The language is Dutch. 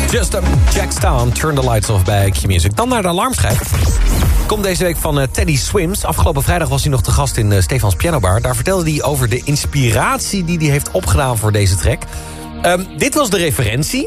Just a Jackstown, Turn the Lights Off bij Q-Music. Dan naar de alarmschijf. Komt deze week van Teddy Swims. Afgelopen vrijdag was hij nog te gast in Stefans Pianobar. Daar vertelde hij over de inspiratie die hij heeft opgedaan voor deze track. Dit was de referentie.